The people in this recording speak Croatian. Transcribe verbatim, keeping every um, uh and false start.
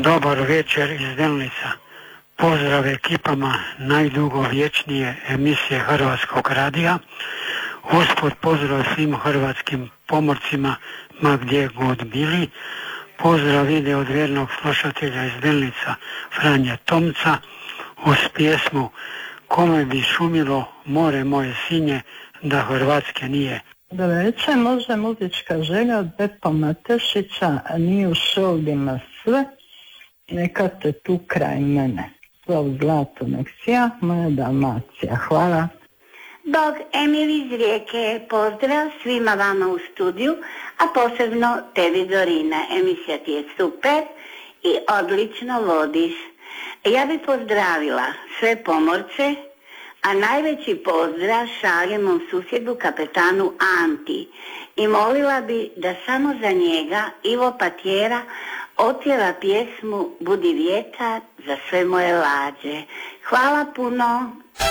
Dobar večer iz Delnica. Pozdrav ekipama najdugovječnije emisije Hrvatskog radija. Usput pozdrav svim hrvatskim pomorcima ma gdje god bili. Pozdrav ide od vjernog slušatelja iz Delnica Franje Tomca uz pjesmu Kome bi šumilo more moje sinje da Hrvatske nije. Dobar večer, može muzička želja od Bepo Matešića, nije u šoldima sve, neka te tu kraj mene. Slov zlato nek sija, moja Dalmacija. Hvala. Bog, Emil iz Rijeke, pozdrav svima vama u studiju, a posebno tebi Dorina. Emisija ti je super i odlično vodiš. Ja bih pozdravila sve pomorce, a najveći pozdrav šaljem mom susjedu kapetanu Anti i molila bi da samo za njega Ivo Patjera otpjeva pjesmu Budi vjetar za sve moje lađe. Hvala puno.